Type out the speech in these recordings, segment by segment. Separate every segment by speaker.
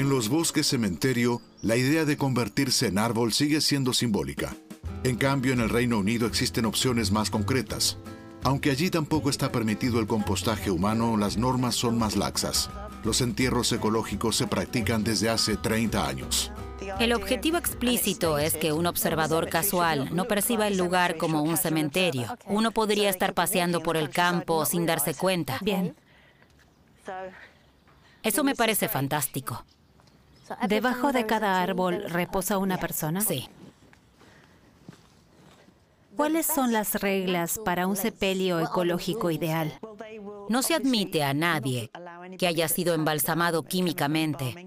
Speaker 1: En los bosques cementerio, la idea de convertirse en árbol sigue siendo simbólica. En cambio, en el Reino Unido existen opciones más concretas. Aunque allí tampoco está permitido el compostaje humano, las normas son más laxas. Los entierros ecológicos se practican desde hace 30 años.
Speaker 2: El objetivo explícito es que un observador casual no perciba el lugar como un cementerio. Uno podría estar paseando por el campo sin darse cuenta.
Speaker 3: Bien.
Speaker 2: Eso me parece fantástico.
Speaker 3: ¿Debajo de cada árbol reposa una persona?
Speaker 2: Sí.
Speaker 3: ¿Cuáles son las reglas para un sepelio ecológico ideal?
Speaker 2: No se admite a nadie que haya sido embalsamado químicamente.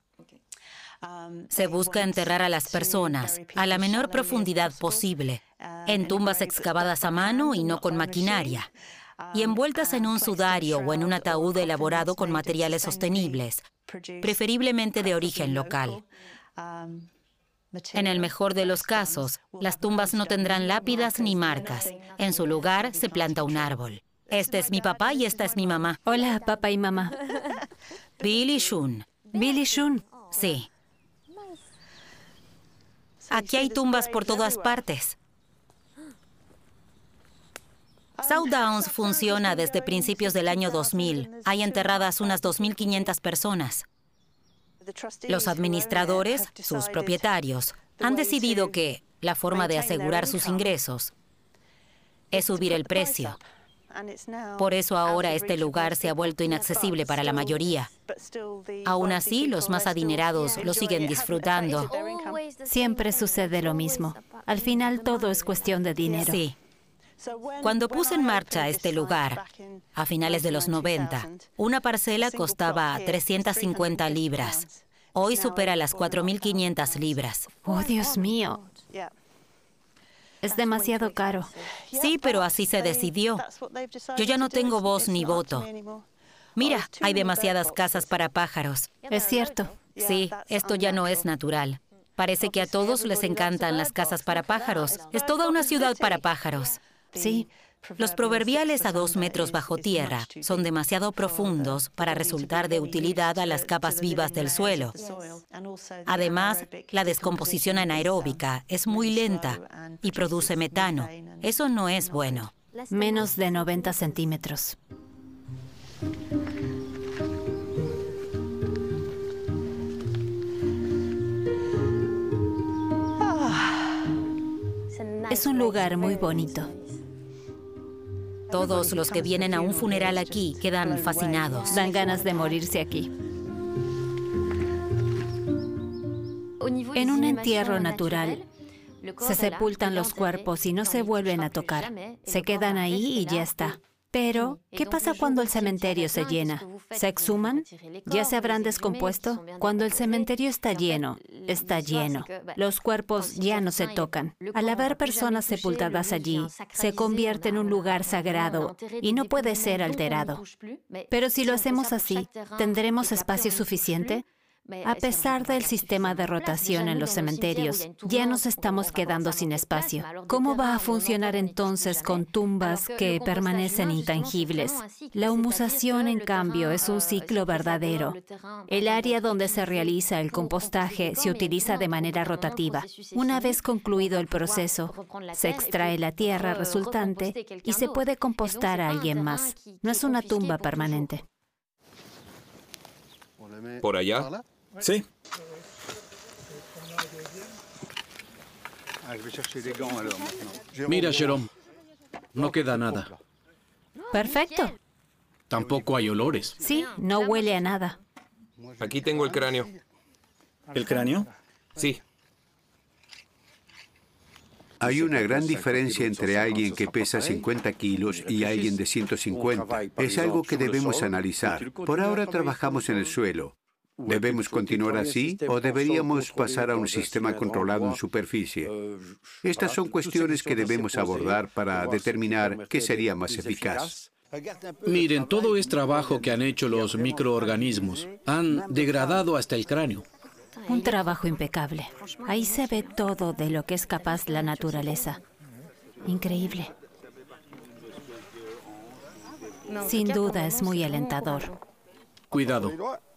Speaker 2: Se busca enterrar a las personas a la menor profundidad posible, en tumbas excavadas a mano y no con maquinaria, y envueltas en un sudario o en un ataúd elaborado con materiales sostenibles, preferiblemente de origen local. En el mejor de los casos, las tumbas no tendrán lápidas ni marcas. En su lugar se planta un árbol. Este es mi papá y esta es mi mamá.
Speaker 3: Hola, papá y mamá.
Speaker 2: Bill y Shun.
Speaker 3: Bill y Shun.
Speaker 2: Sí. Aquí hay tumbas por todas partes. South Downs funciona desde principios del año 2000. Hay enterradas unas 2.500 personas. Los administradores, sus propietarios, han decidido que la forma de asegurar sus ingresos es subir el precio. Por eso ahora este lugar se ha vuelto inaccesible para la mayoría. Aún así, los más adinerados lo siguen disfrutando.
Speaker 3: Siempre sucede lo mismo. Al final todo es cuestión de dinero.
Speaker 2: Sí. Cuando puse en marcha este lugar, a finales de los 90, una parcela costaba 350 libras. Hoy supera las 4.500 libras.
Speaker 3: ¡Oh, Dios mío! Es demasiado caro.
Speaker 2: Sí, pero así se decidió. Yo ya no tengo voz ni voto. Mira, hay demasiadas casas para pájaros.
Speaker 3: Es cierto.
Speaker 2: Sí, esto ya no es natural. Parece que a todos les encantan las casas para pájaros. Es toda una ciudad para pájaros.
Speaker 3: Sí.
Speaker 2: Los proverbiales a 2 metros bajo tierra son demasiado profundos para resultar de utilidad a las capas vivas del suelo. Además, la descomposición anaeróbica es muy lenta y produce metano. Eso no es bueno.
Speaker 3: Menos de 90 centímetros. Es un lugar muy bonito.
Speaker 2: Todos los que vienen a un funeral aquí quedan fascinados.
Speaker 3: Dan ganas de morirse aquí. En un entierro natural, se sepultan los cuerpos y no se vuelven a tocar. Se quedan ahí y ya está. Pero, ¿qué pasa cuando el cementerio se llena? ¿Se exhuman? ¿Ya se habrán descompuesto? Cuando el cementerio está lleno, los cuerpos ya no se tocan. Al haber personas sepultadas allí, se convierte en un lugar sagrado y no puede ser alterado. Pero si lo hacemos así, ¿tendremos espacio suficiente? A pesar del sistema de rotación en los cementerios, ya nos estamos quedando sin espacio. ¿Cómo va a funcionar entonces con tumbas que permanecen intangibles? La humusación, en cambio, es un ciclo verdadero. El área donde se realiza el compostaje se utiliza de manera rotativa. Una vez concluido el proceso, se extrae la tierra resultante y se puede compostar a alguien más. No es una tumba permanente.
Speaker 4: ¿Por allá?
Speaker 5: Sí. Mira, Jerome, no queda nada.
Speaker 3: Perfecto.
Speaker 5: Tampoco hay olores.
Speaker 3: Sí, no huele a nada.
Speaker 4: Aquí tengo el cráneo.
Speaker 5: ¿El cráneo?
Speaker 4: Sí.
Speaker 6: Hay una gran diferencia entre alguien que pesa 50 kilos y alguien de 150. Es algo que debemos analizar. Por ahora trabajamos en el suelo. ¿Debemos continuar así o deberíamos pasar a un sistema controlado en superficie? Estas son cuestiones que debemos abordar para determinar qué sería más eficaz.
Speaker 5: Miren, todo es trabajo que han hecho los microorganismos. Han degradado hasta el cráneo.
Speaker 3: Un trabajo impecable. Ahí se ve todo de lo que es capaz la naturaleza. Increíble. Sin duda es muy alentador.
Speaker 5: Cuidado.